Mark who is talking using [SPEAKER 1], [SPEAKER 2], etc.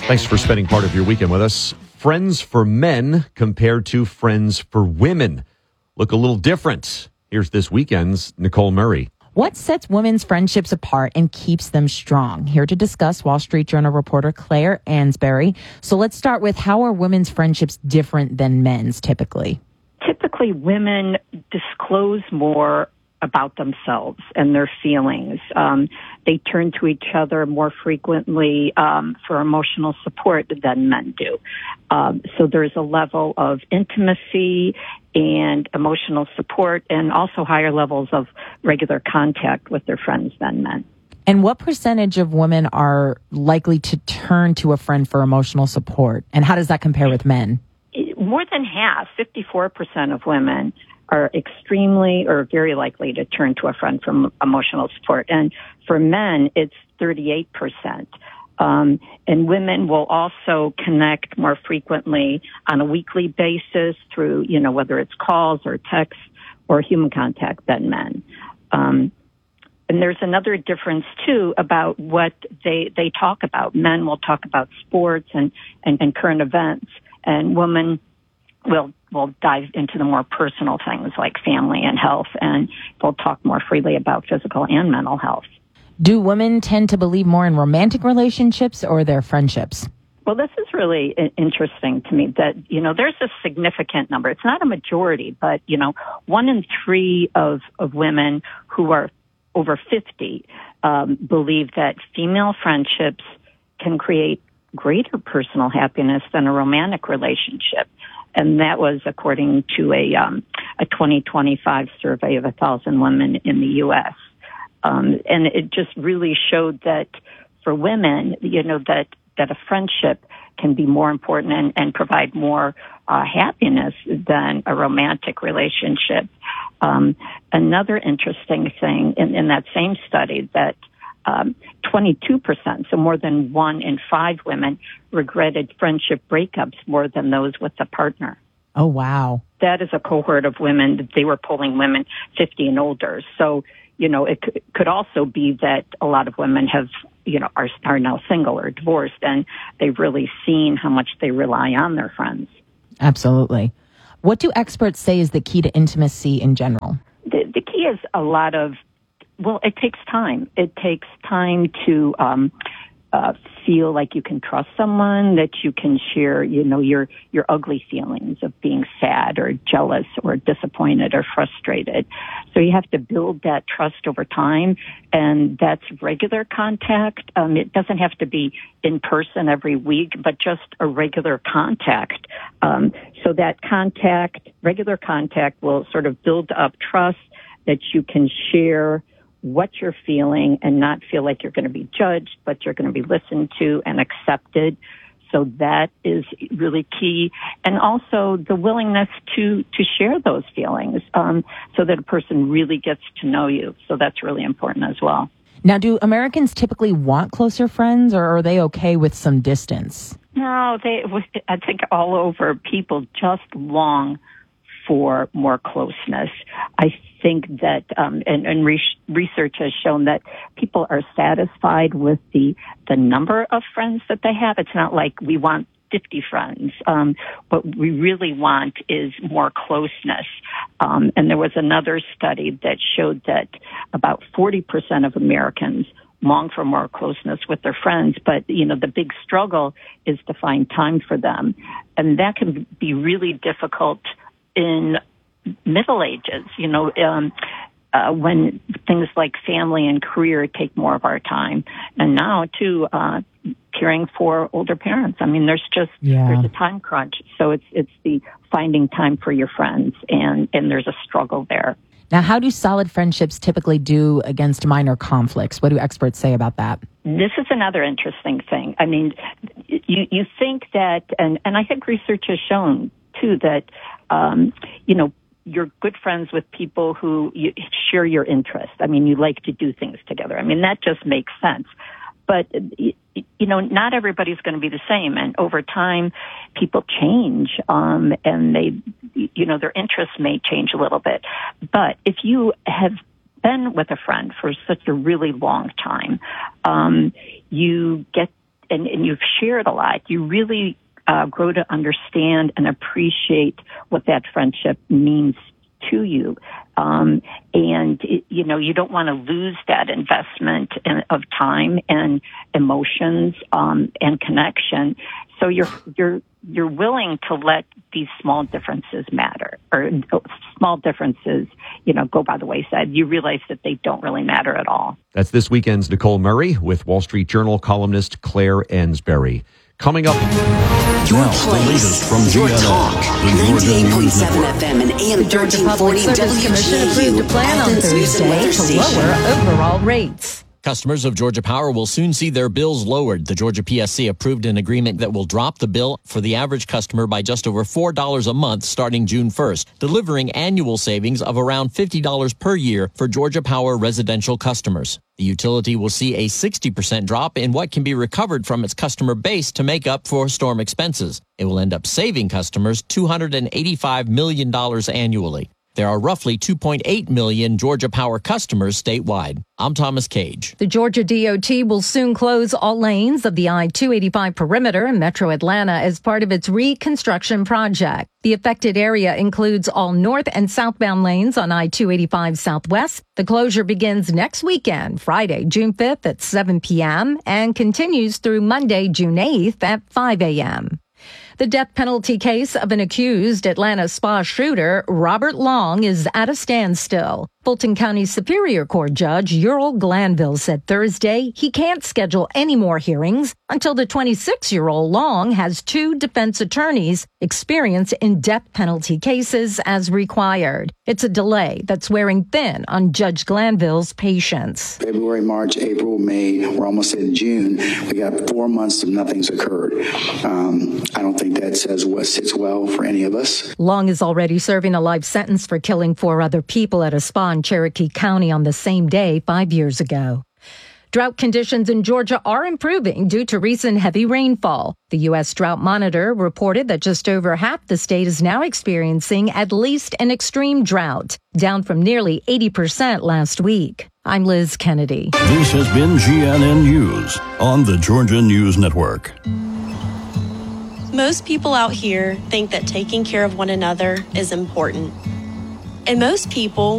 [SPEAKER 1] Thanks for spending part of your weekend with us. Friends for men compared to friends for women look a little different. Here's this weekend's Nicole Murray.
[SPEAKER 2] What sets women's friendships apart and keeps them strong? Here to discuss, Wall Street Journal reporter Claire Ansberry. So let's start with, how are women's friendships different than men's typically?
[SPEAKER 3] Typically, women disclose more about themselves and their feelings. They turn to each other more frequently for emotional support than men do. So there's a level of intimacy and emotional support, and also higher levels of regular contact with their friends than men.
[SPEAKER 2] And what percentage of women are likely to turn to a friend for emotional support? And how does that compare with men?
[SPEAKER 3] More than half, 54% of women, are extremely or very likely to turn to a friend for emotional support. And for men, it's 38%. And women will also connect more frequently on a weekly basis through, whether it's calls or texts or human contact than men. And there's another difference, too, about what they talk about. Men will talk about sports and current events, and women will dive into the more personal things like family and health, and they'll talk more freely about physical and mental health.
[SPEAKER 2] Do women tend to believe more in romantic relationships or their friendships?
[SPEAKER 3] Well, this is really interesting to me that, there's a significant number. It's not a majority, but, 1 in 3 of women who are over 50 believe that female friendships can create greater personal happiness than a romantic relationship. And that was according to a 2025 survey of 1,000 women in the U.S. And it just really showed that for women, that a friendship can be more important and provide more happiness than a romantic relationship. Another interesting thing in that same study, that 22%, so more than 1 in 5 women, regretted friendship breakups more than those with a partner.
[SPEAKER 2] Oh, wow.
[SPEAKER 3] That is a cohort of women that they were polling women 50 and older. So, it could also be that a lot of women have, are now single or divorced, and they've really seen how much they rely on their friends.
[SPEAKER 2] Absolutely. What do experts say is the key to intimacy in general?
[SPEAKER 3] The key is a lot of, it takes time. It takes time to feel like you can trust someone, that you can share, your ugly feelings of being sad or jealous or disappointed or frustrated. So you have to build that trust over time, and that's regular contact. It doesn't have to be in person every week, but just a regular contact. So that regular contact will sort of build up trust, that you can share what you're feeling and not feel like you're going to be judged, but you're going to be listened to and accepted. So that is really key. And also the willingness to share those feelings, so that a person really gets to know you. So that's really important as well.
[SPEAKER 2] Now, do Americans typically want closer friends, or are they okay with some distance?
[SPEAKER 3] No, I think all over, people just long for more closeness. I think that, and research has shown that people are satisfied with the number of friends that they have. It's not like we want 50 friends. What we really want is more closeness. And there was another study that showed that about 40% of Americans long for more closeness with their friends, but, the big struggle is to find time for them. And that can be really difficult in middle ages, when things like family and career take more of our time. And now, too, caring for older parents. I mean, there's a time crunch. So it's the finding time for your friends, and there's a struggle there.
[SPEAKER 2] Now, how do solid friendships typically do against minor conflicts? What do experts say about that?
[SPEAKER 3] This is another interesting thing. I mean, you think that, and I think research has shown, too, that, you're good friends with people who you share your interests. I mean, you like to do things together. I mean, that just makes sense. But, not everybody's going to be the same. And over time, people change, and their interests may change a little bit. But if you have been with a friend for such a really long time, you get and you've shared a lot, you really grow to understand and appreciate what that friendship means to you. You don't want to lose that investment of time and emotions, and connection. So you're willing to let these small differences matter, or small differences, go by the wayside. You realize that they don't really matter at all.
[SPEAKER 1] That's this weekend's Nicole Murray with Wall Street Journal columnist Claire Ensbury. Coming up,
[SPEAKER 4] your place, from your talk, 98.7 FM and AM 1340
[SPEAKER 2] WGAU. Approved a plan on Thursday to lower overall rates.
[SPEAKER 5] Customers of Georgia Power will soon see their bills lowered. The Georgia PSC approved an agreement that will drop the bill for the average customer by just over $4 a month starting June 1st, delivering annual savings of around $50 per year for Georgia Power residential customers. The utility will see a 60% drop in what can be recovered from its customer base to make up for storm expenses. It will end up saving customers $285 million annually. There are roughly 2.8 million Georgia Power customers statewide. I'm Thomas Cage.
[SPEAKER 6] The Georgia DOT will soon close all lanes of the I-285 perimeter in Metro Atlanta as part of its reconstruction project. The affected area includes all north and southbound lanes on I-285 Southwest. The closure begins next weekend, Friday, June 5th at 7 p.m. and continues through Monday, June 8th at 5 a.m. The death penalty case of an accused Atlanta spa shooter, Robert Long, is at a standstill. Fulton County Superior Court Judge Ural Glanville said Thursday he can't schedule any more hearings until the 26-year-old Long has 2 defense attorneys experienced in death penalty cases as required. It's a delay that's wearing thin on Judge Glanville's patience.
[SPEAKER 7] February, March, April, May, we're almost in June. We got 4 months of nothing's occurred. I don't think that sits well for any of us.
[SPEAKER 6] Long is already serving a life sentence for killing 4 other people at a spa in Cherokee County on the same day 5 years ago. Drought conditions in Georgia are improving due to recent heavy rainfall. The U.S. Drought Monitor reported that just over half the state is now experiencing at least an extreme drought, down from nearly 80% last week. I'm Liz Kennedy.
[SPEAKER 4] This has been GNN News on the Georgia News Network.
[SPEAKER 8] Most people out here think that taking care of one another is important. And most people